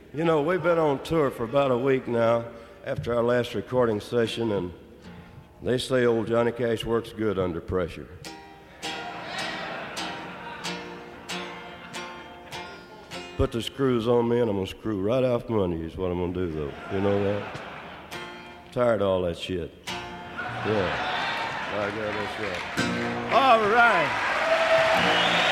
You know, we've been on tour for about a week now after our last recording session, and they say old Johnny Cash works good under pressure. Put the screws on me and I'm going to screw right off money is what I'm going to do, though. You know that? Tired of all that shit. Yeah. I got that shit. All right.